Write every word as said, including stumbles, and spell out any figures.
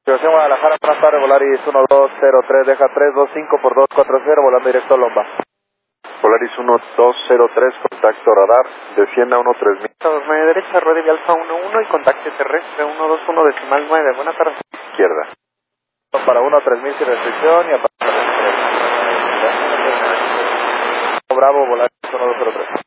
Dirección Guadalajara, buenas tardes, Volaris uno dos cero tres, deja tres dos cinco por dos cuatro cero, volando directo a Lomba. Volaris uno dos cero tres, contacto radar, descienda uno tres mil. dos nueve derecha, ruede de alfa uno uno y contacte terrestre uno dos uno decimal nueve, buenas tardes. Izquierda. Para uno tres mil sin restricción y a Bravo, Volaris uno dos cero tres.